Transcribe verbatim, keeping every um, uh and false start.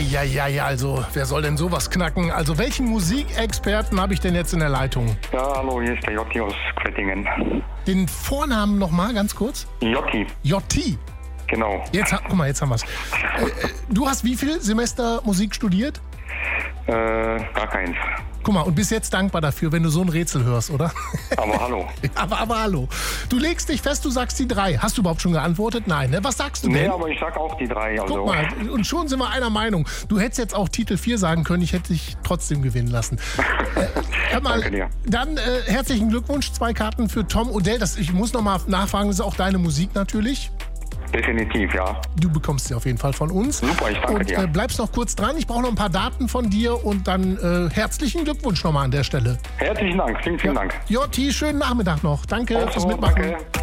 Eieiei, also wer soll denn sowas knacken? Also welchen Musikexperten habe ich denn jetzt in der Leitung? Ja, hallo, hier ist der Jotti aus Quettingen. Den Vornamen nochmal ganz kurz? Jotti, Jotti. genau. Jetzt, ha- guck mal, jetzt haben wir es. Äh, du hast wie viel Semester Musik studiert? Äh, gar keins. Guck mal, und bist jetzt dankbar dafür, wenn du so ein Rätsel hörst, oder? Aber hallo. aber, aber hallo. Du legst dich fest, du sagst die drei. Hast du überhaupt schon geantwortet? Nein, ne? Was sagst du Nee, denn? aber ich sag auch die drei. Also. Guck mal, und schon sind wir einer Meinung. Du hättest jetzt auch Titel vier sagen können, ich hätte dich trotzdem gewinnen lassen. äh, hör mal, Danke dir. Dann äh, herzlichen Glückwunsch, zwei Karten für Tom Odell. Das, ich muss noch mal nachfragen, das ist auch deine Musik natürlich. Definitiv, ja. Du bekommst sie auf jeden Fall von uns. Super, ich danke und, dir. äh, bleibst noch kurz dran. Ich brauche noch ein paar Daten von dir und dann äh, herzlichen Glückwunsch nochmal an der Stelle. Herzlichen Dank, vielen, vielen Dank. Jotti, schönen Nachmittag noch. Danke Auch fürs so, Mitmachen. danke.